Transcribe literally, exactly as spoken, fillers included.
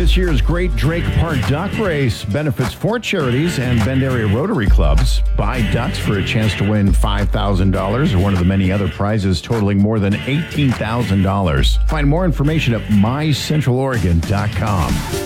This year's Great Drake Park Duck Race benefits four charities and Bend Area Rotary Clubs. Buy ducks for a chance to win five thousand dollars or one of the many other prizes totaling more than eighteen thousand dollars. Find more information at my central oregon dot com.